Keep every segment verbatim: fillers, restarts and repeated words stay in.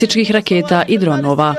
raketa i dronova.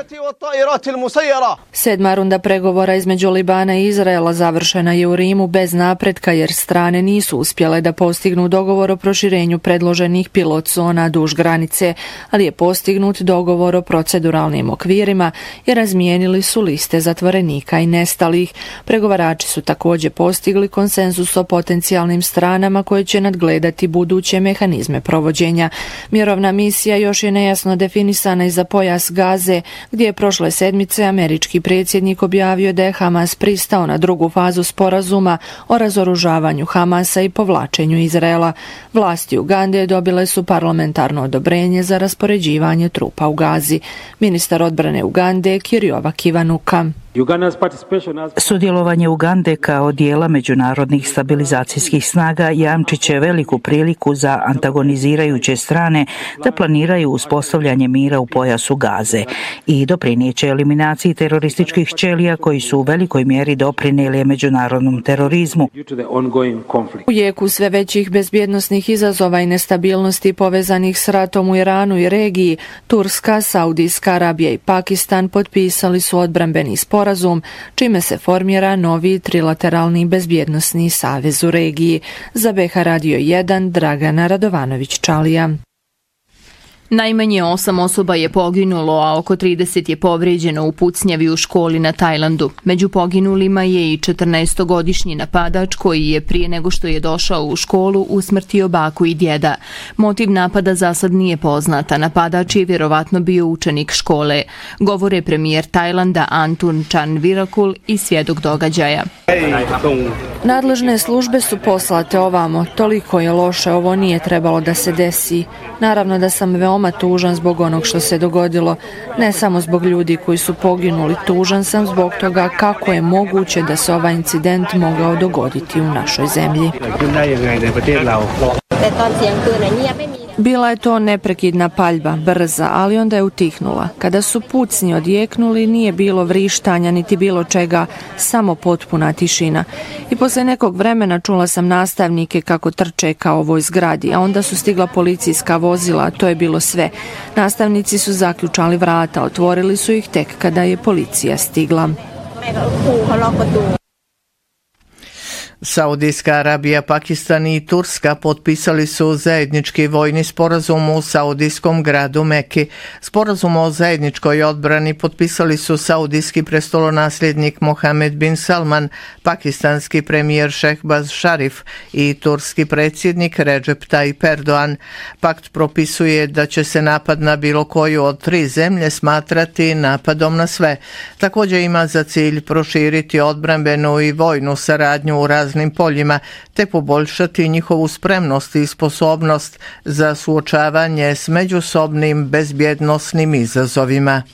Sedma runda pregovora između Libana i Izraela završena je u Rimu bez napretka jer strane nisu uspjele da postignu dogovor o proširenju predloženih pilot zona duž granice, ali je postignut dogovor o proceduralnim okvirima i razmijenili su liste zatvorenika i nestalih. Pregovarači su također postigli konsenzus o potencijalnim stranama koje će nadgledati buduće mehanizme provođenja. Mirovna misija još je nejasno definisana i za pojas Gaze, gdje je prošle sedmice američki predsjednik objavio da je Hamas pristao na drugu fazu sporazuma o razoružavanju Hamasa i povlačenju Izraela. Vlasti Ugande dobile su parlamentarno odobrenje za raspoređivanje trupa u Gazi. Ministar odbrane Ugande Kirjova Kivanuka. Sudjelovanje Ugande kao dijela međunarodnih stabilizacijskih snaga jamčit će veliku priliku za antagonizirajuće strane da planiraju uspostavljanje mira u pojasu Gaze i doprinijeće eliminaciji terorističkih ćelija koji su u velikoj mjeri doprinijeli međunarodnom terorizmu. U jeku sve većih bezbjednosnih izazova i nestabilnosti povezanih s ratom u Iranu i regiji, Turska, Saudijska Arabija i Pakistan potpisali su odbrambeni sporazum sporazum, čime se formira novi trilateralni bezbjednosni savez u regiji. Za B H Radio jedan, Dragana Radovanović-Čalija. Najmanje osam osoba je poginulo, a oko trideset je povrijeđeno u pucnjavi u školi na Tajlandu. Među poginulima je i četrnaestogodišnji napadač koji je prije nego što je došao u školu usmrtio baku i djeda. Motiv napada za sad nije poznat, a napadač je vjerovatno bio učenik škole. Govore premijer Tajlanda Antun Chanvirakul i svjedok događaja. Nadležne službe su poslate ovamo. Toliko je loše, ovo nije trebalo da se desi. Naravno da sam veoma tužan zbog onog što se dogodilo. Ne samo zbog ljudi koji su poginuli, tužan sam zbog toga kako je moguće da se ovaj incident mogao dogoditi u našoj zemlji. Bila je to neprekidna paljba, brza, ali onda je utihnula. Kada su pucnji odjeknuli, nije bilo vrištanja niti bilo čega, samo potpuna tišina. I posle nekog vremena čula sam nastavnike kako trče ka ovoj zgradi, a onda su stigla policijska vozila, to je bilo sve. Nastavnici su zaključali vrata, otvorili su ih tek kada je policija stigla. Saudijska Arabija, Pakistan i Turska potpisali su zajednički vojni sporazum u saudijskom gradu Meki. Sporazum o zajedničkoj odbrani potpisali su saudijski prestolonasljednik Mohamed bin Salman, pakistanski premijer Šehbaz Šarif i turski predsjednik Recep Tayyip Erdogan. Pakt propisuje da će se napad na bilo koju od tri zemlje smatrati napadom na sve. Također ima za cilj proširiti odbrambenu i vojnu saradnju u različitim poljima, te poboljšati njihovu spremnost i sposobnost za suočavanje s međusobnim bezbjednosnim izazovima.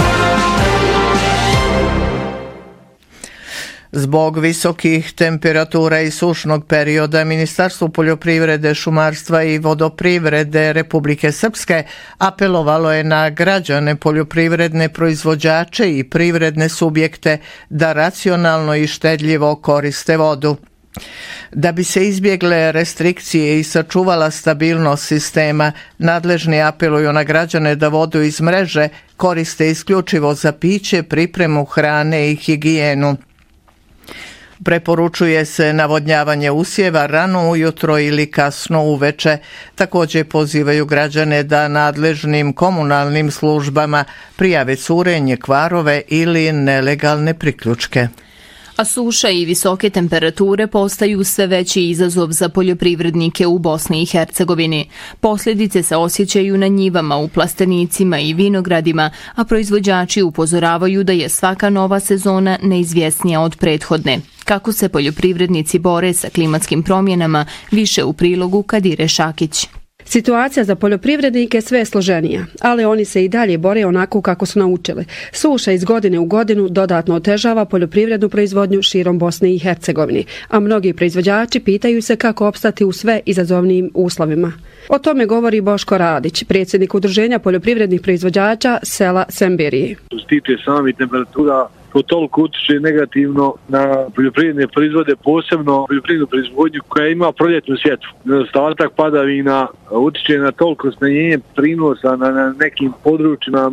Zbog visokih temperatura i sušnog perioda, Ministarstvo poljoprivrede, šumarstva i vodoprivrede Republike Srpske apelovalo je na građane, poljoprivredne proizvođače i privredne subjekte da racionalno i štedljivo koriste vodu. Da bi se izbjegle restrikcije i sačuvala stabilnost sistema, nadležni apeluju na građane da vodu iz mreže koriste isključivo za piće, pripremu hrane i higijenu. Preporučuje se navodnjavanje usjeva rano ujutro ili kasno uveče. Također pozivaju građane da nadležnim komunalnim službama prijave curenje, kvarove ili nelegalne priključke. A suša i visoke temperature postaju sve veći izazov za poljoprivrednike u Bosni i Hercegovini. Posljedice se osjećaju na njivama, u plastenicima i vinogradima, a proizvođači upozoravaju da je svaka nova sezona neizvjesnija od prethodne. Kako se poljoprivrednici bore sa klimatskim promjenama, više u prilogu Kadire Šakić. Situacija za poljoprivrednike sve je složenija, ali oni se i dalje bore onako kako su naučili. Suša iz godine u godinu dodatno otežava poljoprivrednu proizvodnju širom Bosne i Hercegovine, a mnogi proizvođači pitaju se kako opstati u sve izazovnijim uslovima. O tome govori Boško Radić, predsjednik Udruženja poljoprivrednih proizvođača sela Semberije. Što se tiče samih temperatura, po toliko utiče negativno na poljoprivredne proizvode, posebno poljoprivrednu proizvodnju koja ima proljetnu sjetvu. Nedostatak padavina utiče na toliko smanjenje prinosa na, na nekim područjima